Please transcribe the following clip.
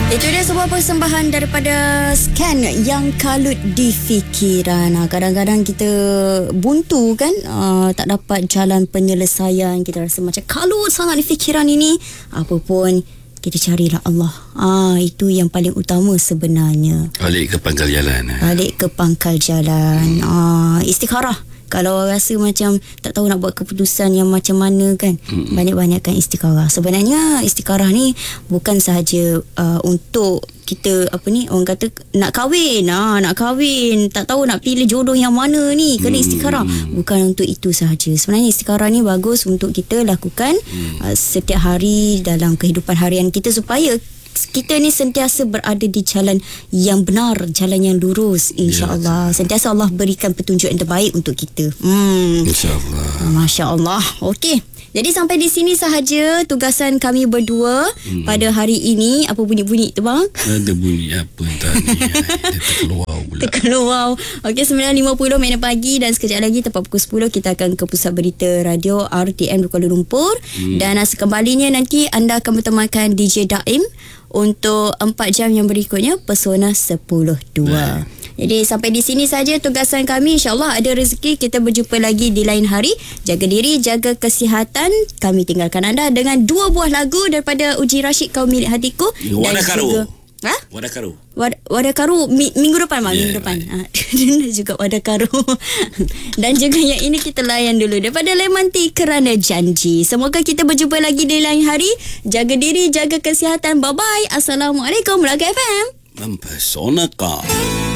Itu dia sebuah persembahan daripada Scan yang kalut di fikiran. Kadang-kadang kita buntu kan, tak dapat jalan penyelesaian. Kita rasa macam kalut sangat di fikiran ini. Apa pun, kita carilah Allah. Itu yang paling utama sebenarnya. Balik ke pangkal jalan. Balik ke pangkal jalan. Istikharah. Kalau rasa macam tak tahu nak buat keputusan yang macam mana kan, banyak-banyakkan istikharah. Sebenarnya istikharah ni bukan sahaja untuk kita orang kata nak kahwin, tak tahu nak pilih jodoh yang mana ni, kena istikharah. Bukan untuk itu sahaja. Sebenarnya istikharah ni bagus untuk kita lakukan setiap hari dalam kehidupan harian kita, supaya kita ni sentiasa berada di jalan yang benar, jalan yang lurus, insya-Allah. Sentiasa Allah berikan petunjuk yang terbaik untuk kita. Insya-Allah. Masya-Allah. Okey. Jadi sampai di sini sahaja tugasan kami berdua pada hari ini. Apa bunyi-bunyi tu bang? Ada bunyi apa tadi? Dia terkeluar pula. Terkeluar. Okey, 9.50 minit pagi dan sekejap lagi tepat pukul 10 kita akan ke Pusat Berita Radio RTM Kuala Lumpur. Dan sekembalinya nanti anda akan bertemankan DJ Daim untuk 4 jam yang berikutnya, Pesona 10.2. Jadi sampai di sini saja tugasan kami. InsyaAllah ada rezeki kita berjumpa lagi di lain hari. Jaga diri, jaga kesihatan. Kami tinggalkan anda dengan 2 buah lagu daripada Uji Rashid, Kau Milik Hatiku. Wadah Karu. Wadah Karu. Wadah Karu minggu depan bang, minggu depan. Dan juga Wadah Karu. Dan juga yang ini kita layan dulu daripada Lemon Tea, Kerana Janji. Semoga kita berjumpa lagi di lain hari. Jaga diri, jaga kesihatan. Bye bye. Assalamualaikum. Melaka FM. Mempesona kau.